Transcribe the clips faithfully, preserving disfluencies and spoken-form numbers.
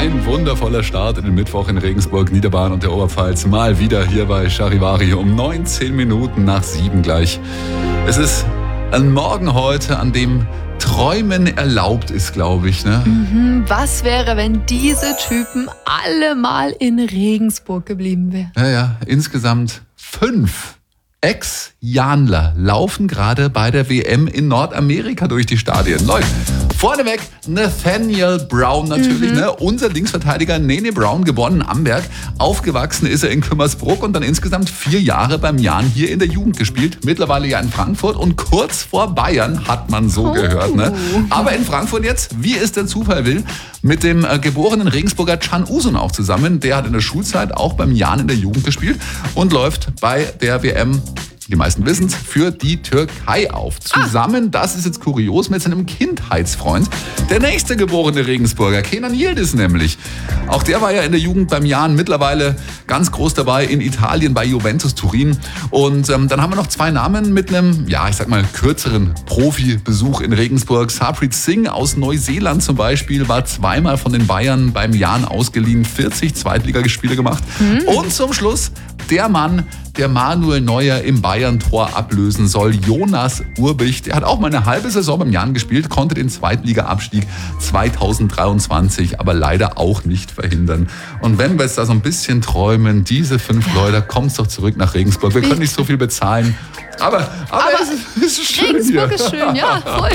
Ein wundervoller Start in den Mittwoch in Regensburg, Niederbayern und der Oberpfalz. Mal wieder hier bei Charivari um neunzehn Minuten nach sieben gleich. Es ist ein Morgen heute, an dem Träumen erlaubt ist, glaube ich. Ne? Mhm, was wäre, wenn diese Typen alle mal in Regensburg geblieben wären? Ja, ja, insgesamt fünf Ex-Janler laufen gerade bei der W M in Nordamerika durch die Stadien. Leute, vorneweg Nathaniel Brown natürlich, mhm. ne? Unser Linksverteidiger Nene Brown, geboren in Amberg. Aufgewachsen ist er in Kümmersbruck und dann insgesamt vier Jahre beim Jan hier in der Jugend gespielt. Mittlerweile ja in Frankfurt und kurz vor Bayern, hat man so oh. gehört. Ne? Aber in Frankfurt jetzt, wie es der Zufall will, mit dem äh, geborenen Regensburger Can Uzun auch zusammen. Der hat in der Schulzeit auch beim Jan in der Jugend gespielt und läuft bei der W M, die meisten wissen es, für die Türkei auf. Zusammen, ah. das ist jetzt kurios, mit seinem Kindheitsfreund, der nächste geborene Regensburger, Kenan Yildiz nämlich. Auch der war ja in der Jugend beim Jan, mittlerweile ganz groß dabei in Italien bei Juventus Turin. Und ähm, dann haben wir noch zwei Namen mit einem, ja, ich sag mal, kürzeren Profibesuch in Regensburg. Sarpreet Singh aus Neuseeland zum Beispiel war zweimal von den Bayern beim Jan ausgeliehen, vierzig Zweitligaspiele gemacht. Mhm. Und zum Schluss der Mann, der Manuel Neuer im Bayern-Tor ablösen soll, Jonas Urbich. Der hat auch mal eine halbe Saison beim Jan gespielt, konnte den Zweitliga-Abstieg zweitausenddreiundzwanzig aber leider auch nicht verhindern. Und wenn wir jetzt da so ein bisschen träumen, diese fünf ja. Leute, kommt's doch zurück nach Regensburg. Wir können nicht so viel bezahlen, aber, aber, aber es, es ist schön Regensburg hier. ist schön, ja, voll.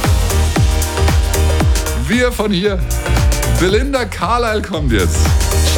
Wir von hier. Belinda Carlisle kommt jetzt.